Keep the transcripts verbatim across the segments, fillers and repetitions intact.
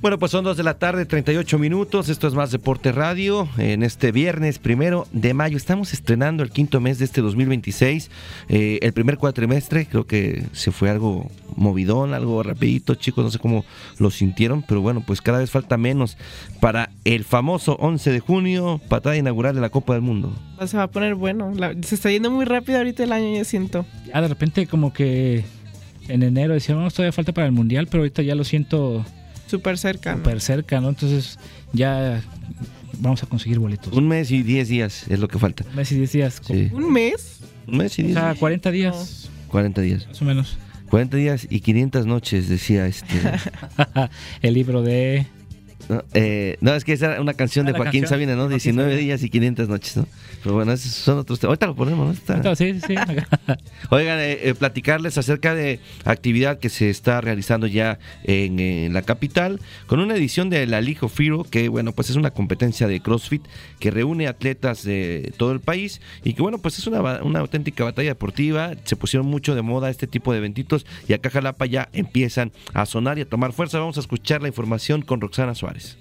Bueno, pues son dos de la tarde, treinta y ocho minutos. Esto es Más Deporte Radio. En este viernes primero de mayo estamos estrenando el quinto mes de este dos mil veintiséis. Eh, el primer cuatrimestre creo que se fue algo movidón, algo rapidito, chicos. No sé cómo lo sintieron, pero bueno, pues cada vez falta menos para el famoso once de junio, patada inaugural de la Copa del Mundo. Se va a poner bueno. La, se está yendo muy rápido ahorita el año, yo siento. Ya de repente como que en enero decíamos todavía falta para el Mundial, pero ahorita ya lo siento súper cerca, súper ¿no? cerca, ¿no? Entonces ya vamos a conseguir boletos. Un mes y diez días es lo que falta. Un mes y diez días. Sí. ¿Un mes? Un mes y O diez sea, días. cuarenta días. cuarenta días. Más o menos. cuarenta días y quinientas noches, decía este. El libro de... No, eh, no, es que esa era una canción Ah, de la Joaquín canción. Sabina, ¿no? Joaquín diecinueve Sabina. días y quinientas noches, ¿no? Pero bueno, esos son otros temas. Ahorita lo ponemos, ¿no? Está... No, sí, sí, sí. Oigan, eh, eh, platicarles acerca de actividad que se está realizando ya en, eh, en la capital, con una edición de la League of Heroes, que bueno, pues es una competencia de CrossFit que reúne atletas de todo el país y que bueno, pues es una, una auténtica batalla deportiva. Se pusieron mucho de moda este tipo de eventitos y acá Jalapa ya empiezan a sonar y a tomar fuerza. Vamos a escuchar la información con Roxana Suárez.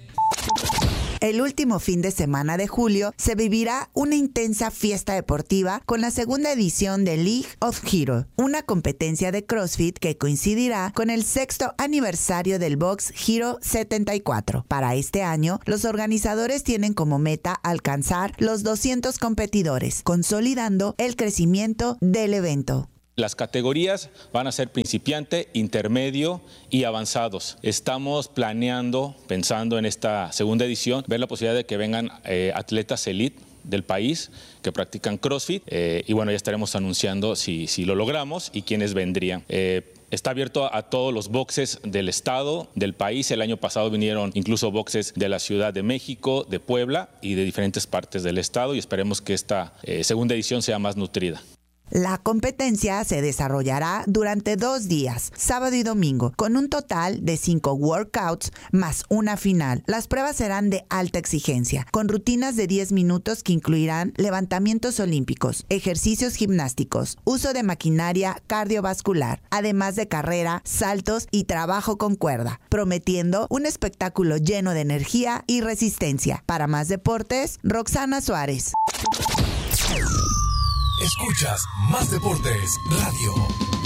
El último fin de semana de julio se vivirá una intensa fiesta deportiva con la segunda edición de League of Heroes, una competencia de CrossFit que coincidirá con el sexto aniversario del Box Hero setenta y cuatro. Para este año, los organizadores tienen como meta alcanzar los doscientos competidores, consolidando el crecimiento del evento. Las categorías van a ser principiante, intermedio y avanzados. Estamos planeando, pensando en esta segunda edición, ver la posibilidad de que vengan eh, atletas elite del país que practican CrossFit eh, y bueno, ya estaremos anunciando si, si lo logramos y quiénes vendrían. Eh, Está abierto a, a todos los boxes del estado, del país. El año pasado vinieron incluso boxes de la Ciudad de México, de Puebla y de diferentes partes del estado y esperemos que esta eh, segunda edición sea más nutrida. La competencia se desarrollará durante dos días, sábado y domingo, con un total de cinco workouts más una final. Las pruebas serán de alta exigencia, con rutinas de diez minutos que incluirán levantamientos olímpicos, ejercicios gimnásticos, uso de maquinaria cardiovascular, además de carrera, saltos y trabajo con cuerda, prometiendo un espectáculo lleno de energía y resistencia. Para Más Deportes, Roxana Suárez. Escuchas Más Deportes Radio.